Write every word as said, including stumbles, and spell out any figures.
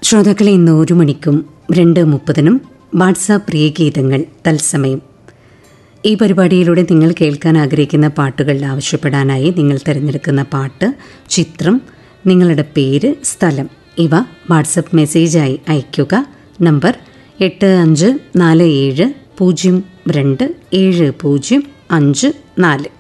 ശ്രോതാക്കളെ, ഇന്ന് ഒരു മണിക്കും രണ്ട് മുപ്പതിനും വാട്സാപ്പ് പ്രിയഗീതങ്ങൾ തത്സമയം. ഈ പരിപാടിയിലൂടെ നിങ്ങൾ കേൾക്കാൻ ആഗ്രഹിക്കുന്ന പാട്ടുകൾ ആവശ്യപ്പെടാനായി നിങ്ങൾ തിരഞ്ഞെടുക്കുന്ന പാട്ട്, ചിത്രം, നിങ്ങളുടെ പേര്, സ്ഥലം ഇവ വാട്സപ്പ് മെസ്സേജായി അയയ്ക്കുക. നമ്പർ എട്ട് അഞ്ച് നാല് ഏഴ് പൂജ്യം രണ്ട് ഏഴ് പൂജ്യം അഞ്ച് നാല്.